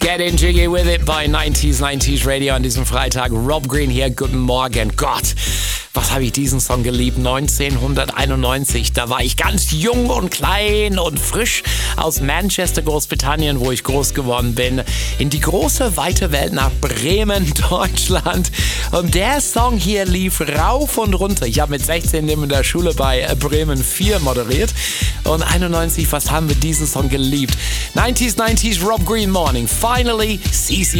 Get in jiggy with it bei 90s Radio an diesem Freitag. Rob Green hier, guten Morgen. Gott, was habe ich diesen Song geliebt? 1991, da war ich ganz jung und klein und frisch aus Manchester, Großbritannien, wo ich groß geworden bin, in die große, weite Welt nach Bremen, Deutschland. Und der Song hier lief rauf und runter. Ich habe mit 16 in der Schule bei Bremen 4 moderiert. Und 91, was haben wir diesen Song geliebt? 90s, Rob Green Morning. Finally, CC